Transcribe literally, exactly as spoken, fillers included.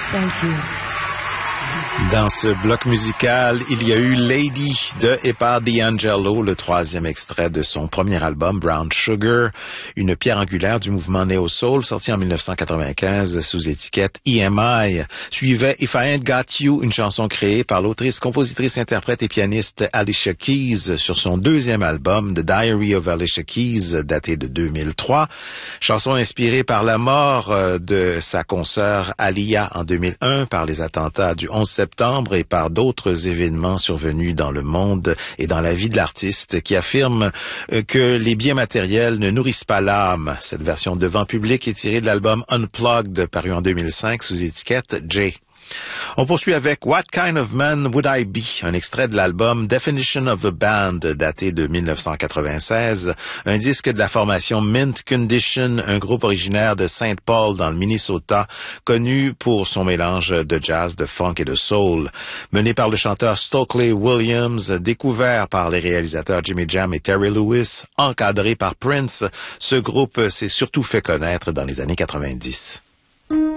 Thank you. Dans ce bloc musical, il y a eu Lady de et par D'Angelo, le troisième extrait de son premier album Brown Sugar, une pierre angulaire du mouvement Neo Soul, sorti en dix-neuf cent quatre-vingt-quinze sous étiquette E M I. Suivait If I Ain't Got You, une chanson créée par l'autrice, compositrice, interprète et pianiste Alicia Keys sur son deuxième album The Diary of Alicia Keys, daté de deux mille trois. Chanson inspirée par la mort de sa consoeur Alia en deux mille un, par les attentats du onze septembre et par d'autres événements survenus dans le monde et dans la vie de l'artiste, qui affirme que les biens matériels ne nourrissent pas l'âme. Cette version devant public est tirée de l'album Unplugged, paru en deux mille cinq sous étiquette J. On poursuit avec What Kind of Man Would I Be, un extrait de l'album Definition of a Band, daté de dix-neuf cent quatre-vingt-seize, un disque de la formation Mint Condition, un groupe originaire de Saint Paul dans le Minnesota, connu pour son mélange de jazz, de funk et de soul. Mené par le chanteur Stokely Williams, découvert par les réalisateurs Jimmy Jam et Terry Lewis, encadré par Prince, ce groupe s'est surtout fait connaître dans les années quatre-vingt-dix.